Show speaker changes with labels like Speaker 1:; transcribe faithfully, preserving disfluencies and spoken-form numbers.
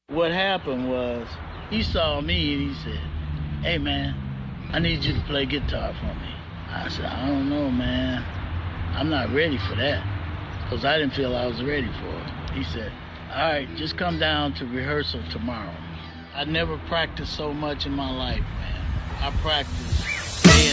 Speaker 1: What happened was, he saw me and he said, "Hey man, I need you to play guitar for me." I said, "I don't know, man. I'm not ready for that." Because I didn't feel I was ready for it. He said, "All right, just come down to rehearsal tomorrow." I never practiced so much in my life, man. I practiced